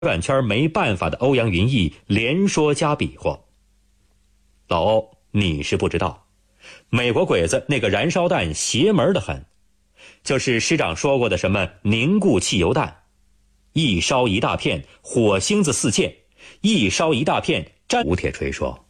软圈没办法的欧阳云逸连说加比划。老欧，你是不知道，美国鬼子那个燃烧弹邪门的很，就是师长说过的什么凝固汽油弹，一烧一大片，火星子四溅，一烧一大片。吴铁锤说，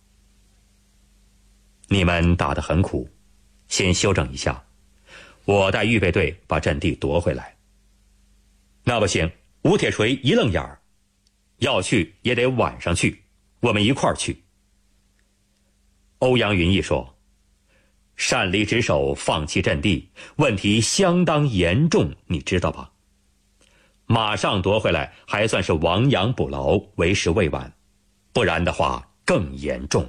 你们打得很苦，先休整一下，我带预备队把阵地夺回来。那不行，吴铁锤一愣眼儿，要去也得晚上去，我们一块儿去。欧阳云逸说，擅离职守，放弃阵地，问题相当严重，你知道吧？马上夺回来还算是亡羊补牢，为时未晚，不然的话更严重。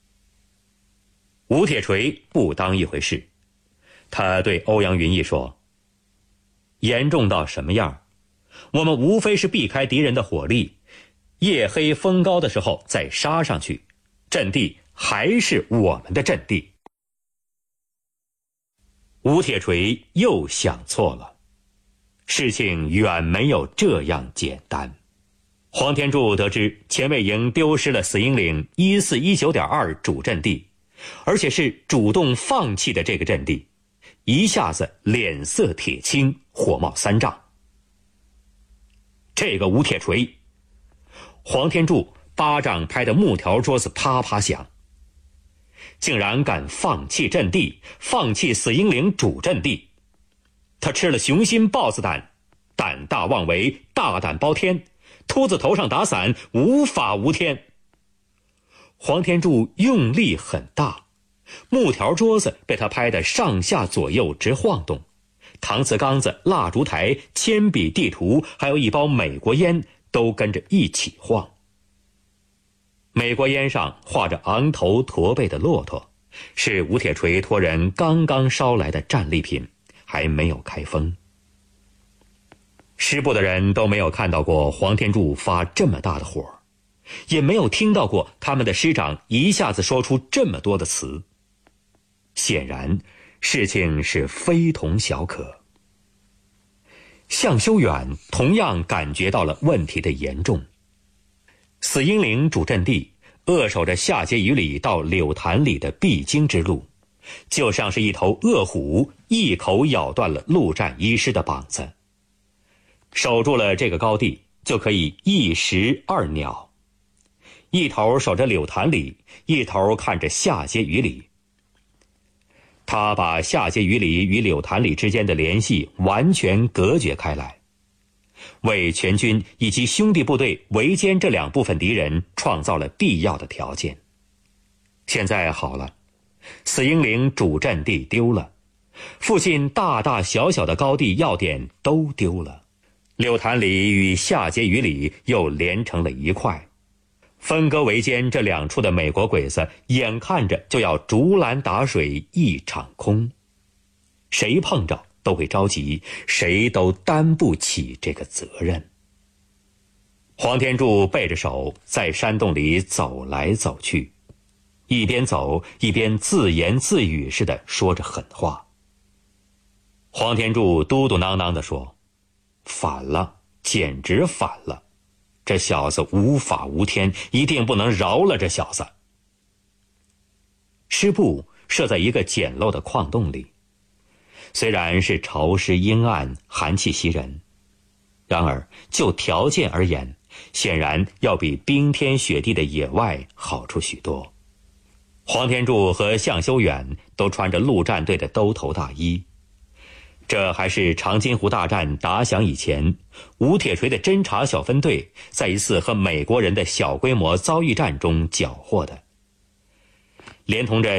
吴铁锤不当一回事，他对欧阳云逸说，严重到什么样？我们无非是避开敌人的火力，夜黑风高的时候再杀上去，阵地还是我们的阵地。吴铁锤又想错了，事情远没有这样简单。黄天柱得知前卫营丢失了死鹰岭 1419.2 主阵地，而且是主动放弃的这个阵地，一下子脸色铁青，火冒三丈。这个吴铁锤，黄天柱巴掌拍的木条桌子啪啪响，竟然敢放弃阵地，放弃死鹰岭主阵地。他吃了雄心豹子胆，胆大妄为，大胆包天，秃子头上打伞，无法无天。黄天柱用力很大，木条桌子被他拍得上下左右直晃动，搪瓷缸子、蜡烛台、铅笔、地图，还有一包美国烟都跟着一起晃。美国烟上画着昂头驼背的骆驼，是吴铁锤托人刚刚捎来的战利品，还没有开封。师部的人都没有看到过黄天柱发这么大的火，也没有听到过他们的师长一下子说出这么多的词，显然事情是非同小可。向修远同样感觉到了问题的严重。死鹰岭主阵地扼守着下碣隅里到柳潭里的必经之路，就像是一头恶虎一口咬断了陆战一师的膀子。守住了这个高地，就可以一石二鸟，一头守着柳潭里，一头看着下碣隅里。他把下碣隅里与柳潭里之间的联系完全隔绝开来，为全军以及兄弟部队围歼这两部分敌人创造了必要的条件。现在好了，死鹰岭主阵地丢了，附近大大小小的高地要点都丢了，柳潭里与下碣隅里又连成了一块，分割围歼这两处的美国鬼子眼看着就要竹篮打水一场空，谁碰着都会着急，谁都担不起这个责任。黄天柱背着手在山洞里走来走去，一边走一边自言自语似的说着狠话。黄天柱嘟嘟囔囔地说，反了，简直反了，这小子无法无天，一定不能饶了这小子。师部设在一个简陋的矿洞里，虽然是潮湿阴暗，寒气袭人，然而就条件而言，显然要比冰天雪地的野外好处许多。黄天柱和向修远都穿着陆战队的兜头大衣，这还是长津湖大战打响以前，吴铁锤的侦察小分队在一次和美国人的小规模遭遇战中缴获的，连同着